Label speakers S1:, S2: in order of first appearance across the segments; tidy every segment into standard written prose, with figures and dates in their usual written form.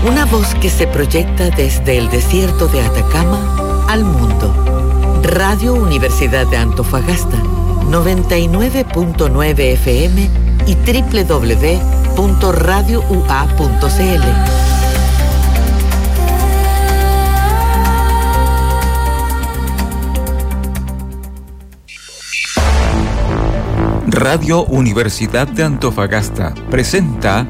S1: Una voz que se proyecta desde el desierto de Atacama al mundo. Radio Universidad de Antofagasta, 99.9 FM y www.radioua.cl.
S2: Radio Universidad de Antofagasta presenta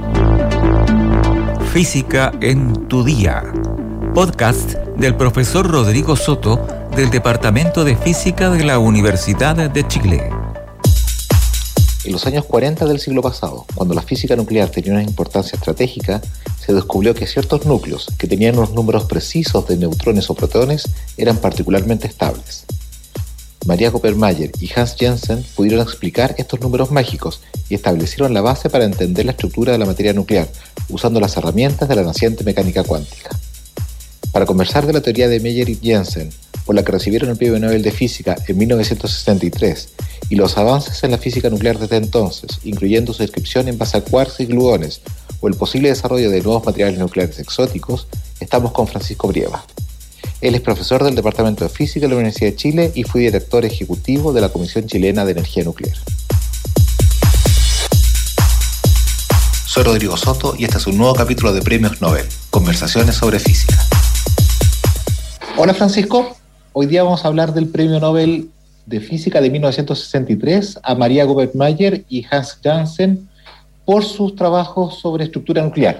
S2: Física en tu Día, podcast del profesor Rodrigo Soto del Departamento de Física de la Universidad de Chile.
S3: En los años 40 del siglo pasado, cuando la física nuclear tenía una importancia estratégica, se descubrió que ciertos núcleos que tenían unos números precisos de neutrones o protones eran particularmente estables. Maria Koppermayer y Hans Jensen pudieron explicar estos números mágicos y establecieron la base para entender la estructura de la materia nuclear, usando las herramientas de la naciente mecánica cuántica. Para conversar de la teoría de Meyer y Jensen, por la que recibieron el Premio Nobel de Física en 1963, y los avances en la física nuclear desde entonces, incluyendo su descripción en base a quarks y gluones, o el posible desarrollo de nuevos materiales nucleares exóticos, estamos con Francisco Brieva. Él es profesor del Departamento de Física de la Universidad de Chile y fue director ejecutivo de la Comisión Chilena de Energía Nuclear. Soy Rodrigo Soto y este es un nuevo capítulo de Premios Nobel, Conversaciones sobre Física. Hola Francisco, hoy día vamos a hablar del Premio Nobel de Física de 1963 a Maria Koppermayer y Hans Jensen por sus trabajos sobre estructura nuclear.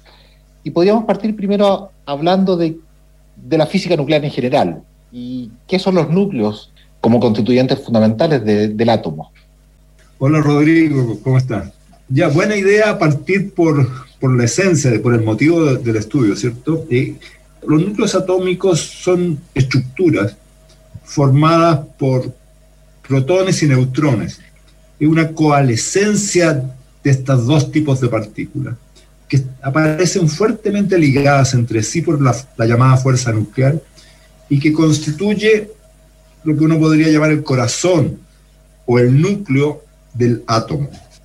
S3: Y podríamos partir primero hablando de la física nuclear en general y qué son los núcleos como constituyentes fundamentales del átomo.
S4: Hola Rodrigo, ¿cómo estás? Ya, buena idea partir por la esencia, por el motivo del estudio, ¿cierto? Los núcleos atómicos son estructuras formadas por protones y neutrones. Es una coalescencia de estos dos tipos de partículas que aparecen fuertemente ligadas entre sí por la llamada fuerza nuclear y que constituye lo que uno podría llamar el corazón o el núcleo del átomo.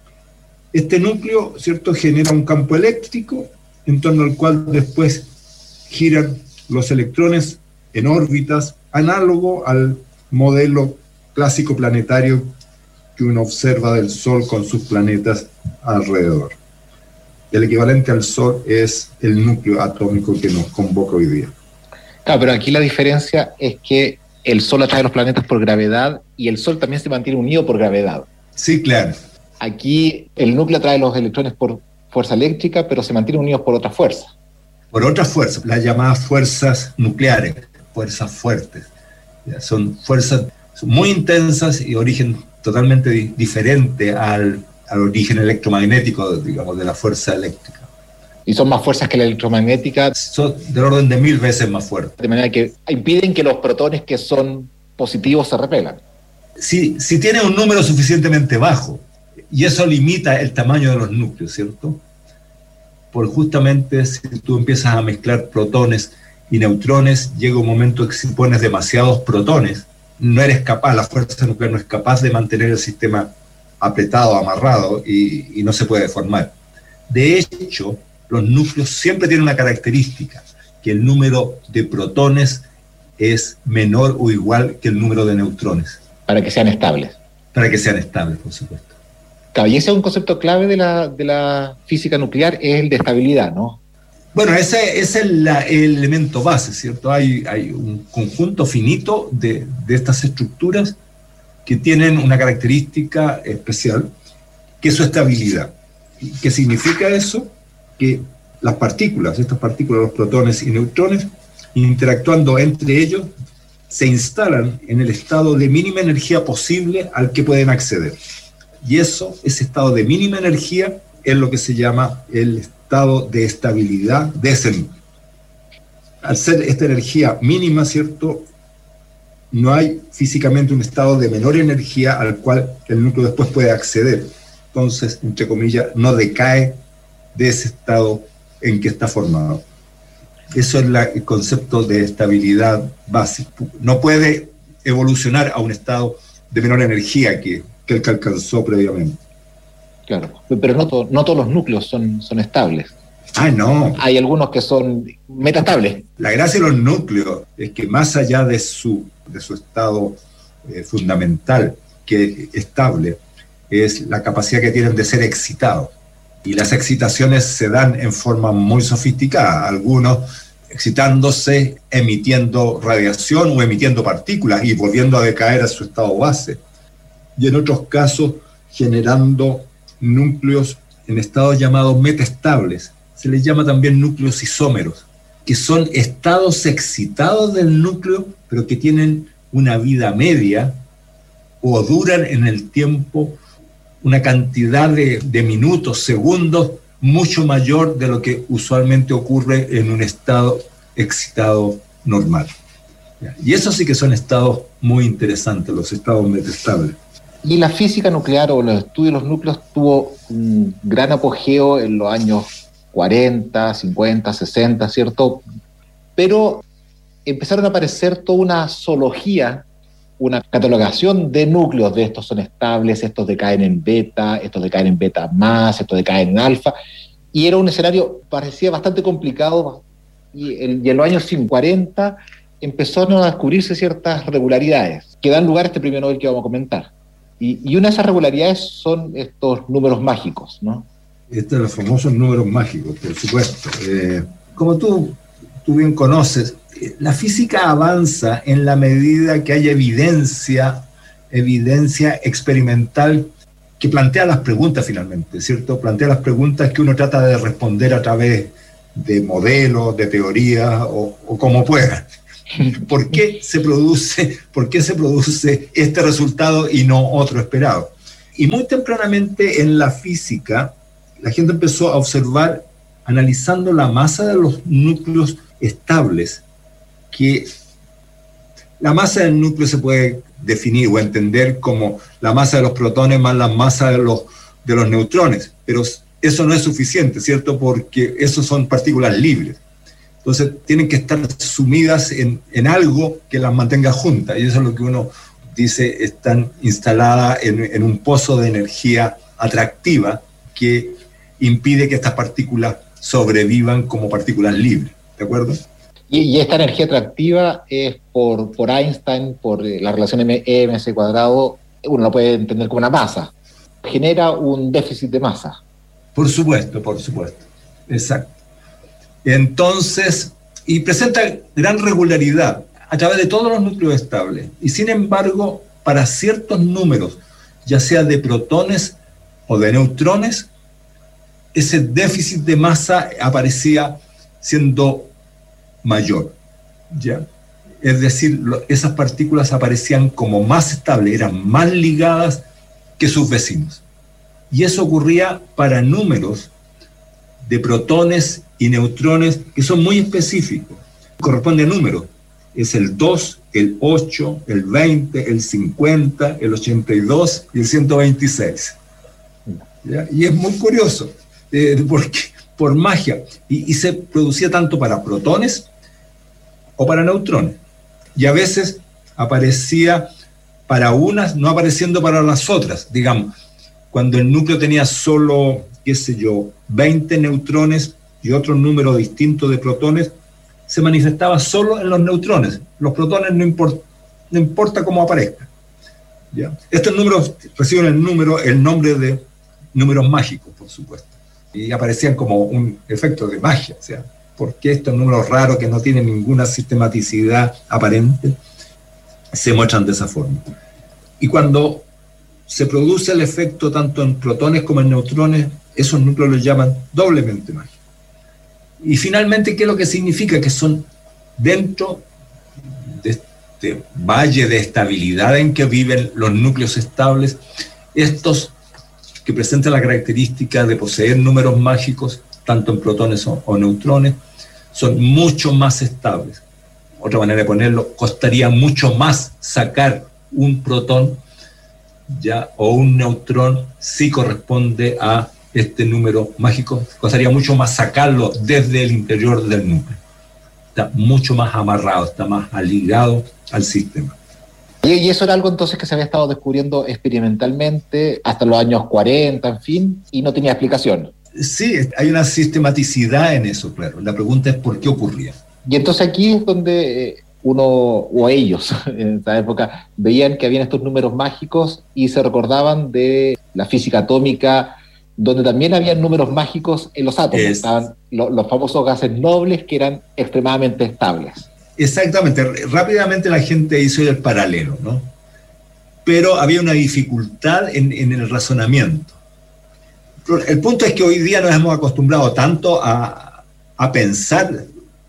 S4: Este núcleo, ¿cierto?, genera un campo eléctrico en torno al cual después giran los electrones en órbitas, análogo al modelo clásico planetario que uno observa del Sol con sus planetas alrededor. El equivalente al Sol es el núcleo atómico que nos convoca hoy día.
S3: Claro, pero aquí la diferencia es que el Sol atrae los planetas por gravedad y el Sol también se mantiene unido por gravedad.
S4: Sí, claro.
S3: Aquí el núcleo atrae los electrones por fuerza eléctrica, pero se mantienen unidos por otra fuerza.
S4: Por otras fuerzas, las llamadas fuerzas nucleares, fuerzas fuertes. Son fuerzas muy intensas y origen totalmente diferente al origen electromagnético, digamos, de la fuerza eléctrica.
S3: ¿Y son más fuerzas que la electromagnética?
S4: Son del orden de 1000 veces más fuertes.
S3: De manera que impiden que los protones que son positivos se repelan.
S4: Si tiene un número suficientemente bajo, y eso limita el tamaño de los núcleos, ¿cierto? Por justamente si tú empiezas a mezclar protones y neutrones, llega un momento que si pones demasiados protones, no eres capaz, la fuerza nuclear no es capaz de mantener el sistema apretado, amarrado, y no se puede deformar. De hecho, los núcleos siempre tienen una característica, que el número de protones es menor o igual que el número de neutrones.
S3: Para que sean estables.
S4: Para que sean estables, por supuesto.
S3: Claro, y ese es un concepto clave de la física nuclear, es el de estabilidad, ¿no?
S4: Bueno, ese es el elemento base, ¿cierto? Hay un conjunto finito de estas estructuras que tienen una característica especial, que es su estabilidad. ¿Qué significa eso? Que las partículas, estas partículas, los protones y neutrones, interactuando entre ellos, se instalan en el estado de mínima energía posible al que pueden acceder. Y ese estado de mínima energía, es lo que se llama el estado de estabilidad de ese núcleo. Al ser esta energía mínima, ¿cierto?, no hay físicamente un estado de menor energía al cual el núcleo después puede acceder. Entonces, entre comillas, no decae de ese estado en que está formado. Eso es el concepto de estabilidad básico. No puede evolucionar a un estado de menor energía que el que alcanzó previamente.
S3: Claro, pero no todos los núcleos son estables.
S4: No.
S3: Hay algunos que son metaestables.
S4: La gracia de los núcleos es que más allá de su estado fundamental, que es estable, es la capacidad que tienen de ser excitados. Y las excitaciones se dan en forma muy sofisticada, algunos excitándose, emitiendo radiación o emitiendo partículas y volviendo a decaer a su estado base. Y en otros casos generando núcleos en estados llamados metaestables. Se les llama también núcleos isómeros, que son estados excitados del núcleo, pero que tienen una vida media o duran en el tiempo una cantidad de minutos, segundos, mucho mayor de lo que usualmente ocurre en un estado excitado normal. Y esos sí que son estados muy interesantes, los estados metaestables.
S3: Y la física nuclear o los estudios de los núcleos tuvo un gran apogeo en los años 40, 50, 60, ¿cierto? Pero empezaron a aparecer toda una zoología, una catalogación de núcleos, de estos son estables, estos decaen en beta, estos decaen en beta más, estos decaen en alfa, y era un escenario, parecía bastante complicado, y en los años 40 empezaron a descubrirse ciertas regularidades que dan lugar a este premio Nobel que vamos a comentar. Y una de esas regularidades son estos números mágicos, ¿no?
S4: Estos los famosos números mágicos, por supuesto. Como tú bien conoces, la física avanza en la medida que hay evidencia experimental que plantea las preguntas finalmente, ¿cierto? Plantea las preguntas que uno trata de responder a través de modelos, de teorías o como pueda. ¿Por qué se produce este resultado y no otro esperado? Y muy tempranamente en la física, la gente empezó a observar, analizando la masa de los núcleos estables, que la masa del núcleo se puede definir o entender como la masa de los protones más la masa de los neutrones, pero eso no es suficiente, ¿cierto? Porque esos son partículas libres. Entonces tienen que estar sumidas en algo que las mantenga juntas, y eso es lo que uno dice, están instaladas en un pozo de energía atractiva que impide que estas partículas sobrevivan como partículas libres, ¿de acuerdo?
S3: Y esta energía atractiva es por Einstein, por la relación E-mc cuadrado, uno lo puede entender como una masa. Genera un déficit de masa.
S4: Por supuesto, exacto. Entonces, y presenta gran regularidad a través de todos los núcleos estables. Y sin embargo, para ciertos números, ya sea de protones o de neutrones, ese déficit de masa aparecía siendo mayor, ¿ya? Es decir, esas partículas aparecían como más estables, eran más ligadas que sus vecinos. Y eso ocurría para números de protones y neutrones que son muy específicos. Corresponde a números. Es el 2, el 8, el 20, el 50, el 82 y el 126. ¿Ya? Y es muy curioso, porque por magia. Y se producía tanto para protones o para neutrones. Y a veces aparecía para unas, no apareciendo para las otras. Digamos, cuando el núcleo tenía solo, 20 neutrones y otro número distinto de protones, se manifestaba solo en los neutrones. Los protones no importa cómo aparezcan. ¿Ya? Estos números reciben el nombre de números mágicos, por supuesto. Y aparecían como un efecto de magia. O sea, porque estos números raros que no tienen ninguna sistematicidad aparente se muestran de esa forma. Y cuando se produce el efecto tanto en protones como en neutrones, esos núcleos los llaman doblemente mágicos. Y finalmente, ¿qué es lo que significa? Que son dentro de este valle de estabilidad en que viven los núcleos estables, estos que presentan la característica de poseer números mágicos, tanto en protones o neutrones, son mucho más estables. Otra manera de ponerlo, costaría mucho más sacar un protón, ¿ya? O un neutrón si corresponde a este número mágico, costaría mucho más sacarlo desde el interior del núcleo. Está mucho más amarrado, está más ligado al sistema.
S3: Y eso era algo entonces que se había estado descubriendo experimentalmente hasta los años 40, en fin, y no tenía explicación.
S4: Sí, hay una sistematicidad en eso, claro. La pregunta es por qué ocurría.
S3: Y entonces aquí es donde uno, o ellos, en esa época, veían que habían estos números mágicos y se recordaban de la física atómica, donde también había números mágicos en los átomos. Estaban los famosos gases nobles que eran extremadamente estables.
S4: Exactamente. Rápidamente la gente hizo el paralelo, ¿no? Pero había una dificultad en el razonamiento. El punto es que hoy día nos hemos acostumbrado tanto a pensar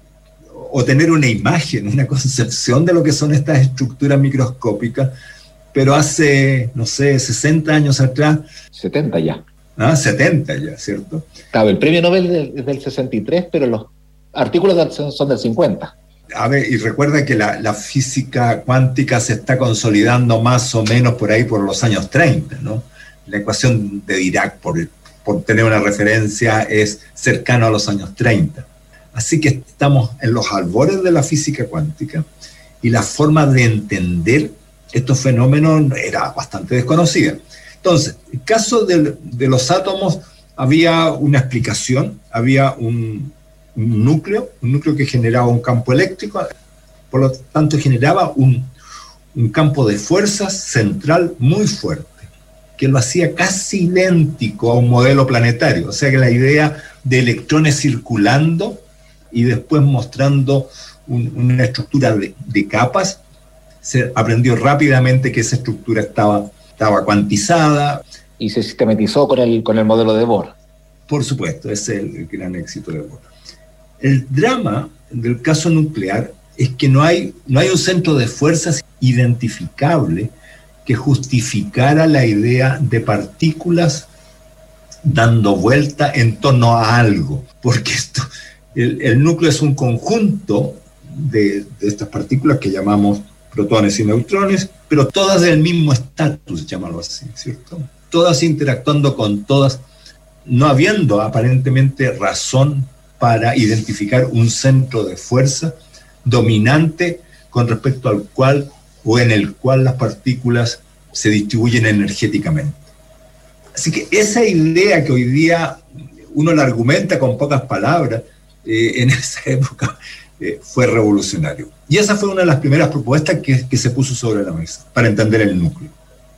S4: o tener una imagen, una concepción de lo que son estas estructuras microscópicas, pero hace, no sé, 60 años atrás...
S3: 70 ya.
S4: 70 ya, ¿cierto?
S3: Claro, el premio Nobel es del 63, pero los artículos son del 50.
S4: A ver, y recuerda que la física cuántica se está consolidando más o menos por ahí por los años 30, ¿no? La ecuación de Dirac, por tener una referencia, es cercano a los años 30. Así que estamos en los albores de la física cuántica y la forma de entender estos fenómenos era bastante desconocida. Entonces, en el caso de los átomos había una explicación, había un núcleo que generaba un campo eléctrico, por lo tanto generaba un campo de fuerzas central muy fuerte, que lo hacía casi idéntico a un modelo planetario. O sea que la idea de electrones circulando y después mostrando una estructura de capas, se aprendió rápidamente que esa estructura estaba cuantizada.
S3: Y se sistematizó con el modelo de Bohr.
S4: Por supuesto, ese es el gran éxito de Bohr. El drama del caso nuclear es que no hay un centro de fuerzas identificable que justificara la idea de partículas dando vuelta en torno a algo, porque el núcleo es un conjunto de estas partículas que llamamos protones y neutrones, pero todas del mismo estatus, llamarlo así, ¿cierto? Todas interactuando con todas, no habiendo aparentemente razón para identificar un centro de fuerza dominante con respecto al cual o en el cual las partículas se distribuyen energéticamente. Así que esa idea que hoy día uno la argumenta con pocas palabras, en esa época fue revolucionario. Y esa fue una de las primeras propuestas que se puso sobre la mesa para entender el núcleo.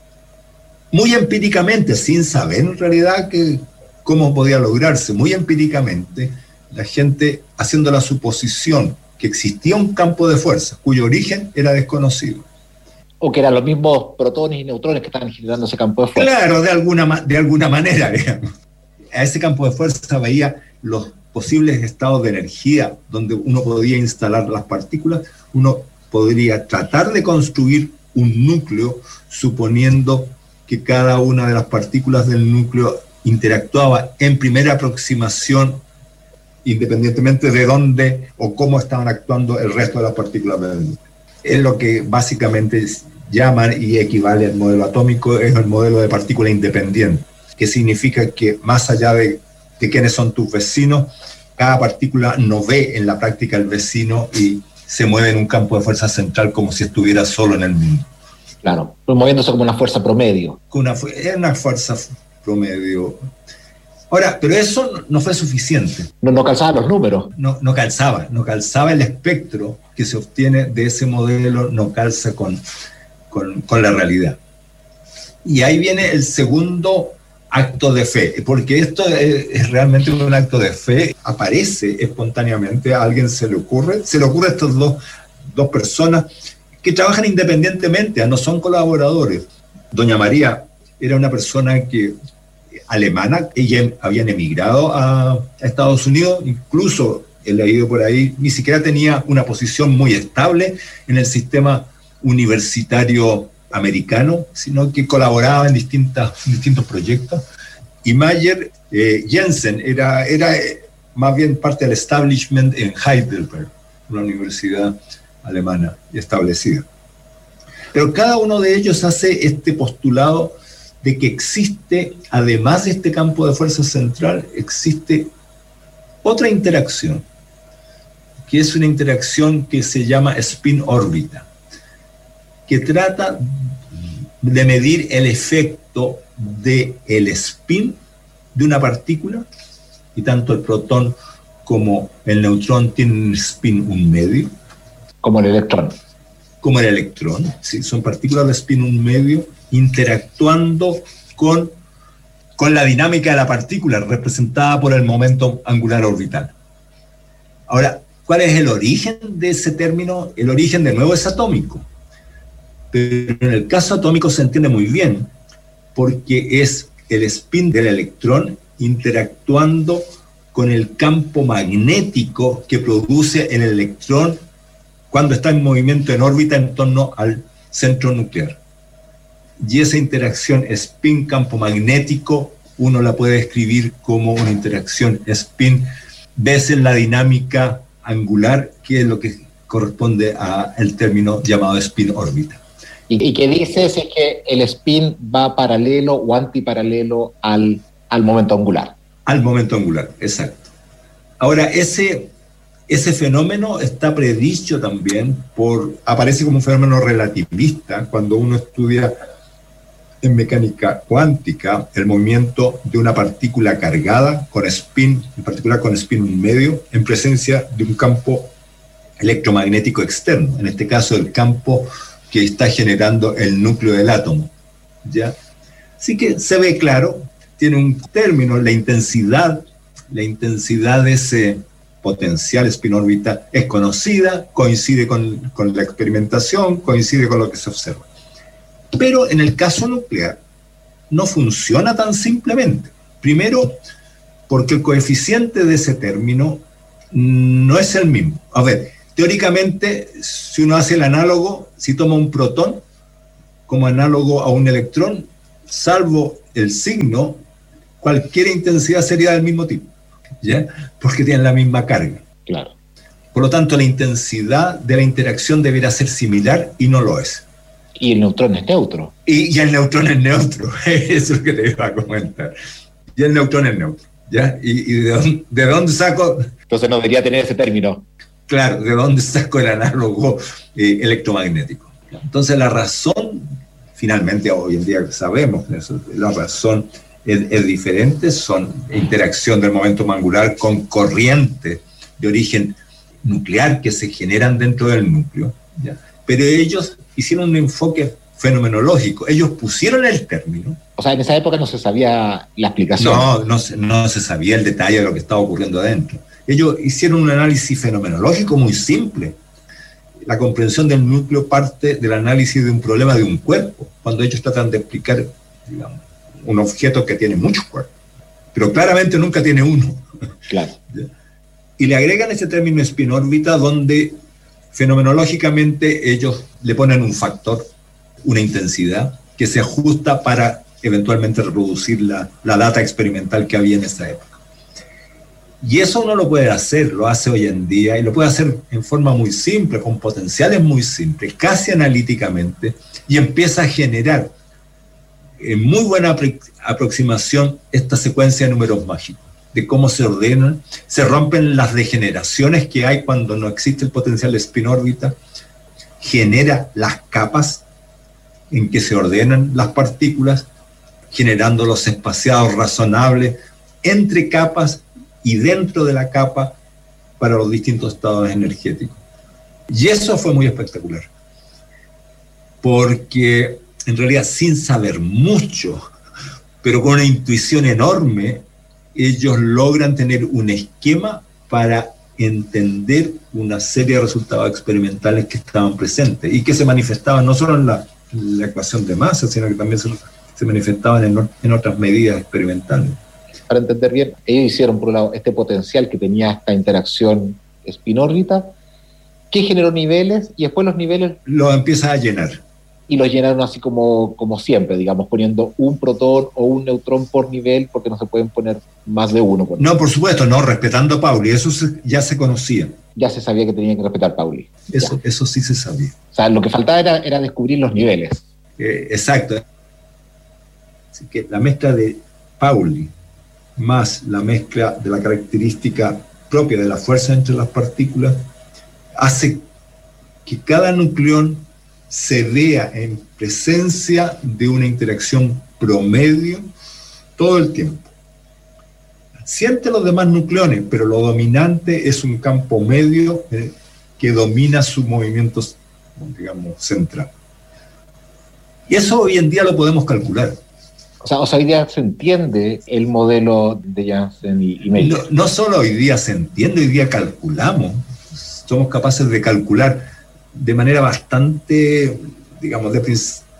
S4: Muy empíricamente, sin saber en realidad cómo podía lograrse, muy empíricamente, la gente haciendo la suposición que existía un campo de fuerza cuyo origen era desconocido.
S3: O que eran los mismos protones y neutrones que estaban generando ese campo de fuerza.
S4: Claro, de alguna manera, digamos. A ese campo de fuerza veía los posibles estados de energía donde uno podía instalar las partículas. Uno podría tratar de construir un núcleo suponiendo que cada una de las partículas del núcleo interactuaba en primera aproximación independientemente de dónde o cómo estaban actuando el resto de las partículas del núcleo. Es lo que básicamente llaman y equivale al modelo atómico, es el modelo de partícula independiente, que significa que más allá de quiénes son tus vecinos, cada partícula no ve en la práctica al vecino y se mueve en un campo de fuerza central como si estuviera solo en el mundo.
S3: Claro, moviéndose como una fuerza promedio.
S4: Es una fuerza promedio. Ahora, pero eso no fue suficiente.
S3: No calzaba los números.
S4: No calzaba el espectro que se obtiene de ese modelo, no calza con la realidad. Y ahí viene el segundo acto de fe, porque esto es realmente un acto de fe, aparece espontáneamente, a alguien se le ocurre a estas dos personas que trabajan independientemente, no son colaboradores. Doña María era una persona alemana, ella habían emigrado a Estados Unidos, incluso he leído por ahí, ni siquiera tenía una posición muy estable en el sistema universitario americano, sino que colaboraba en distintos proyectos. Y Mayer Jensen era más bien parte del establishment en Heidelberg, una universidad alemana establecida. Pero cada uno de ellos hace este postulado de que existe, además de este campo de fuerza central, existe otra interacción, que es una interacción que se llama spin-órbita, que trata de medir el efecto del spin de una partícula y tanto el protón como el neutrón tienen spin 1 medio.
S3: Como el electrón.
S4: Como el electrón, ¿sí? Son partículas de spin 1 medio interactuando con la dinámica de la partícula representada por el momento angular orbital. Ahora, ¿cuál es el origen de ese término? El origen, de nuevo, es atómico. Pero en el caso atómico se entiende muy bien, porque es el spin del electrón interactuando con el campo magnético que produce el electrón cuando está en movimiento en órbita en torno al centro nuclear. Y esa interacción spin-campo magnético uno la puede describir como una interacción spin veces la dinámica angular, que es lo que corresponde al término llamado spin-órbita.
S3: ¿Y qué dices? Es que el spin va paralelo o antiparalelo al momento angular. Al
S4: momento angular, exacto. Ahora, ese fenómeno está predicho también aparece como un fenómeno relativista cuando uno estudia en mecánica cuántica el movimiento de una partícula cargada con spin, en particular con spin 1 medio, en presencia de un campo electromagnético externo, en este caso el campo que está generando el núcleo del átomo, ¿ya? Así que se ve claro, tiene un término, la intensidad de ese potencial spin-órbita es conocida, coincide con la experimentación, coincide con lo que se observa. Pero en el caso nuclear no funciona tan simplemente. Primero, porque el coeficiente de ese término no es el mismo. A ver, teóricamente, si uno hace el análogo, si toma un protón como análogo a un electrón, salvo el signo, cualquier intensidad sería del mismo tipo, ¿ya? Porque tienen la misma carga.
S3: Claro.
S4: Por lo tanto, la intensidad de la interacción debería ser similar y no lo es.
S3: Y el neutrón es neutro.
S4: Y el neutrón es neutro, eso es lo que te iba a comentar. Y el neutrón es neutro, ¿ya? ¿Y de dónde saco?
S3: Entonces no debería tener ese término.
S4: Claro, ¿de dónde saco el análogo electromagnético? Entonces la razón, finalmente hoy en día sabemos eso, la razón es diferente, son interacción del momento angular con corrientes de origen nuclear que se generan dentro del núcleo, ¿ya? Pero ellos hicieron un enfoque fenomenológico, ellos pusieron el término.
S3: O sea, en esa época no se sabía la explicación.
S4: No se sabía el detalle de lo que estaba ocurriendo adentro. Ellos hicieron un análisis fenomenológico muy simple. La comprensión del núcleo parte del análisis de un problema de un cuerpo, cuando ellos tratan de explicar, digamos, un objeto que tiene muchos cuerpos, pero claramente nunca tiene uno.
S3: Claro.
S4: Y le agregan ese término spin-órbita donde fenomenológicamente ellos le ponen un factor, una intensidad, que se ajusta para eventualmente reproducir la data experimental que había en esa época. Y eso uno lo puede hacer, lo hace hoy en día, y lo puede hacer en forma muy simple, con potenciales muy simples, casi analíticamente, y empieza a generar en muy buena aproximación esta secuencia de números mágicos, de cómo se ordenan, se rompen las degeneraciones que hay cuando no existe el potencial de spin-órbita, genera las capas en que se ordenan las partículas, generando los espaciados razonables entre capas y dentro de la capa para los distintos estados energéticos. Y eso fue muy espectacular, porque en realidad sin saber mucho, pero con una intuición enorme, ellos logran tener un esquema para entender una serie de resultados experimentales que estaban presentes y que se manifestaban no solo en la ecuación de masa, sino que también se manifestaban en otras medidas experimentales.
S3: Para entender bien, ellos hicieron por un lado este potencial que tenía esta interacción spin-órbita, que generó niveles, y después los niveles
S4: los empieza a llenar.
S3: Y los llenaron así como siempre, digamos, poniendo un protón o un neutrón por nivel, porque no se pueden poner más de uno.
S4: No, por supuesto, no, respetando a Pauli, eso ya se conocía.
S3: Ya se sabía que tenía que respetar a Pauli.
S4: Eso sí se sabía.
S3: O sea, lo que faltaba era descubrir los niveles.
S4: Exacto. Así que la mezcla de Pauli más la mezcla de la característica propia de la fuerza entre las partículas hace que cada nucleón se vea en presencia de una interacción promedio todo el tiempo. siente los demás nucleones, pero lo dominante es un campo medio que domina su movimiento, digamos, central. Y eso hoy en día lo podemos calcular.
S3: O sea, hoy día se entiende el modelo de Janssen y Mayer.
S4: No solo hoy día se entiende, hoy día calculamos. Somos capaces de calcular de manera bastante, digamos, de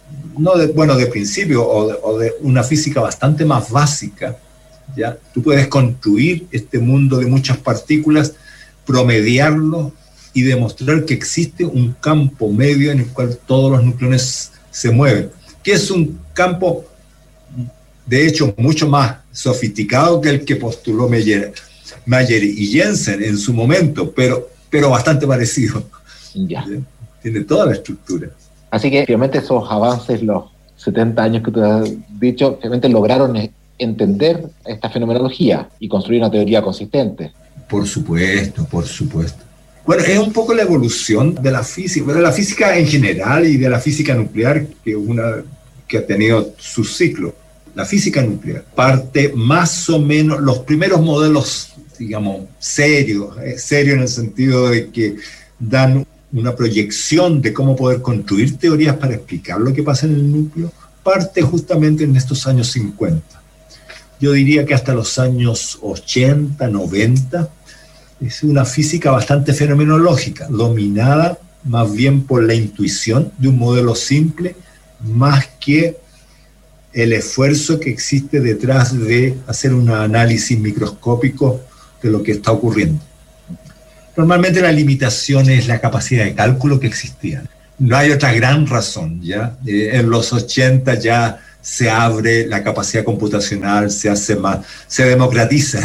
S4: principio o de una física bastante más básica, ¿ya? Tú puedes construir este mundo de muchas partículas, promediarlo y demostrar que existe un campo medio en el cual todos los nucleones se mueven, que es un campo, de hecho, mucho más sofisticado que el que postuló Mayer y Jensen en su momento, pero bastante parecido.
S3: Ya.
S4: Tiene toda la estructura.
S3: Así que, obviamente, esos avances, los 70 años que tú has dicho, obviamente lograron entender esta fenomenología y construir una teoría consistente.
S4: Por supuesto. Bueno, es un poco la evolución de la física, de la física en general y de la física nuclear, que ha tenido su ciclo. La física nuclear parte más o menos, los primeros modelos, digamos, serios en el sentido de que dan una proyección de cómo poder construir teorías para explicar lo que pasa en el núcleo, parte justamente en estos años 50. Yo diría que hasta los años 80, 90, es una física bastante fenomenológica, dominada más bien por la intuición de un modelo simple, más que el esfuerzo que existe detrás de hacer un análisis microscópico de lo que está ocurriendo. Normalmente la limitación es la capacidad de cálculo que existía. No hay otra gran razón, ¿ya? En los 80 ya se abre la capacidad computacional, se democratiza.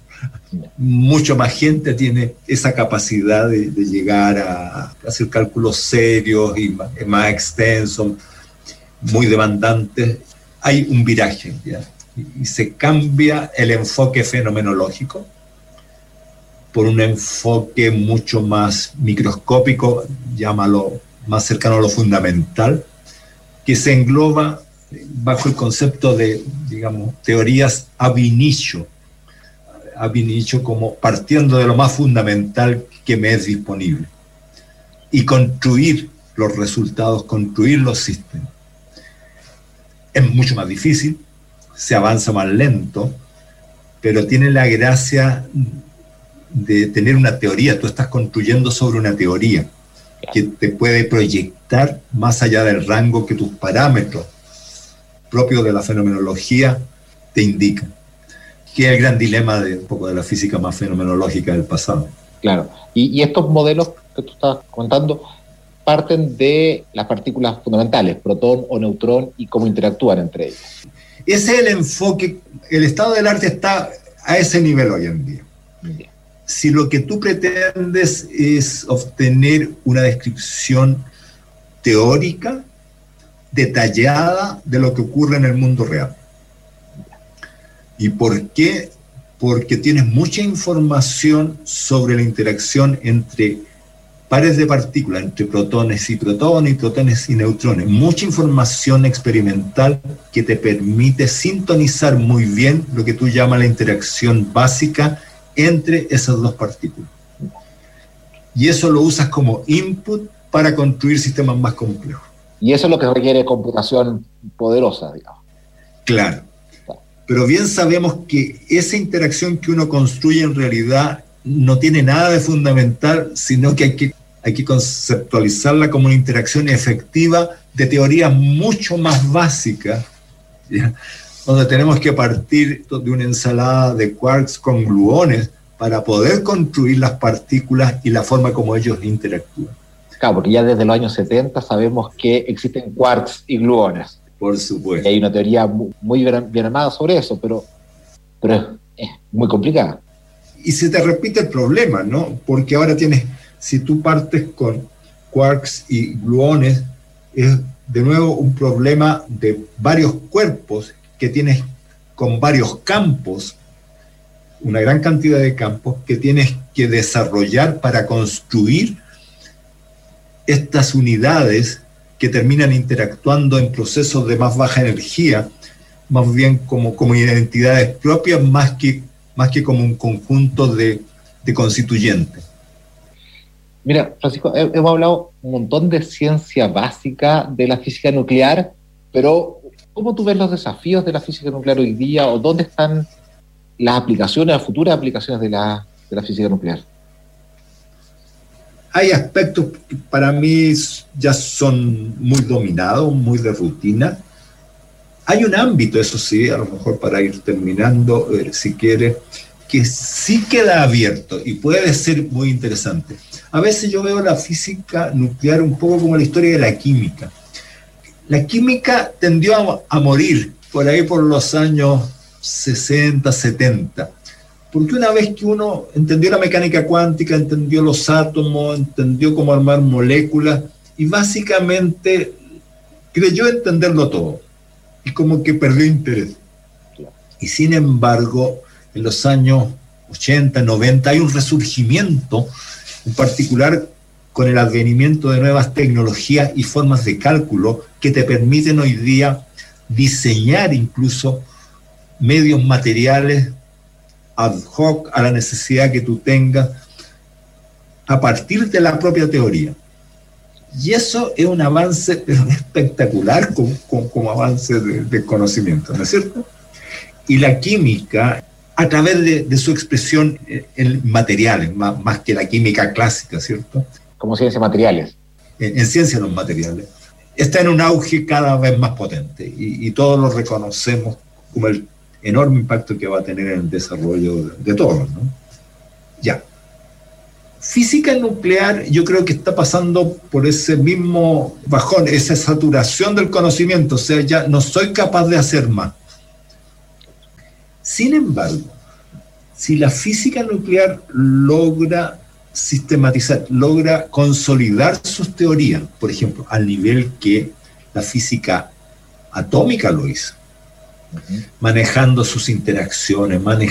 S4: Mucho más gente tiene esa capacidad de llegar a hacer cálculos serios y más extensos, muy demandantes. Hay un viraje, ¿ya? Y se cambia el enfoque fenomenológico por un enfoque mucho más microscópico, llámalo más cercano a lo fundamental, que se engloba bajo el concepto de, digamos, teorías ab initio, como partiendo de lo más fundamental que me es disponible, y construir los resultados, construir los sistemas. Es mucho más difícil, se avanza más lento, pero tiene la gracia de tener una teoría. Tú estás construyendo sobre una teoría que te puede proyectar más allá del rango que tus parámetros propios de la fenomenología te indican, que es el gran dilema de un poco de la física más fenomenológica del pasado.
S3: Claro, y estos modelos que tú estás contando parten de las partículas fundamentales, protón o neutrón, y cómo interactúan entre ellas.
S4: Ese es el enfoque, el estado del arte está a ese nivel hoy en día. Bien. Si lo que tú pretendes es obtener una descripción teórica, detallada de lo que ocurre en el mundo real. ¿Y por qué? Porque tienes mucha información sobre la interacción entre pares de partículas, entre protones y protones y neutrones. Mucha información experimental que te permite sintonizar muy bien lo que tú llamas la interacción básica entre esas dos partículas. Y eso lo usas como input para construir sistemas más complejos.
S3: Y eso es lo que requiere computación poderosa, digamos.
S4: Claro. Pero bien sabemos que esa interacción que uno construye en realidad no tiene nada de fundamental, sino que hay que conceptualizarla como una interacción efectiva de teorías mucho más básicas, ¿ya? Donde tenemos que partir de una ensalada de quarks con gluones para poder construir las partículas y la forma como ellos interactúan.
S3: Claro, porque ya desde los años 70 sabemos que existen quarks y gluones.
S4: Por supuesto.
S3: Y hay una teoría muy bien armada sobre eso, pero es muy complicada.
S4: Y se te repite el problema, ¿no? Porque ahora si tú partes con quarks y gluones, es de nuevo un problema de varios cuerpos que tienes con varios campos, una gran cantidad de campos que tienes que desarrollar para construir estas unidades que terminan interactuando en procesos de más baja energía, más bien como identidades propias, más que más que como un conjunto de constituyentes.
S3: Mira, Francisco, hemos hablado un montón de ciencia básica de la física nuclear, pero ¿cómo tú ves los desafíos de la física nuclear hoy día o dónde están las aplicaciones, las futuras aplicaciones de la física nuclear?
S4: Hay aspectos que para mí ya son muy dominados, muy de rutina. Hay un ámbito, eso sí, a lo mejor para ir terminando, si quieres, que sí queda abierto y puede ser muy interesante. A veces yo veo la física nuclear un poco como la historia de la química. La química tendió a morir por ahí por los años 60, 70, porque una vez que uno entendió la mecánica cuántica, entendió los átomos, entendió cómo armar moléculas y básicamente creyó entenderlo todo y como que perdió interés. Y sin embargo, en los años 80, 90 hay un resurgimiento, en particular con el advenimiento de nuevas tecnologías y formas de cálculo que te permiten hoy día diseñar incluso medios materiales ad hoc a la necesidad que tú tengas a partir de la propia teoría. Y eso es un avance espectacular como avance de conocimiento, ¿no es cierto? Y la química, a través de su expresión en materiales, más que la química clásica, ¿cierto?
S3: Como ciencias materiales.
S4: En ciencias de los materiales, está en un auge cada vez más potente y todos lo reconocemos como el enorme impacto que va a tener en el desarrollo de todos, ¿no? Ya. Física nuclear yo creo que está pasando por ese mismo bajón, esa saturación del conocimiento, o sea, ya no soy capaz de hacer más. Sin embargo, si la física nuclear logra sistematizar, logra consolidar sus teorías, por ejemplo, al nivel que la física atómica lo hizo, manejando sus interacciones,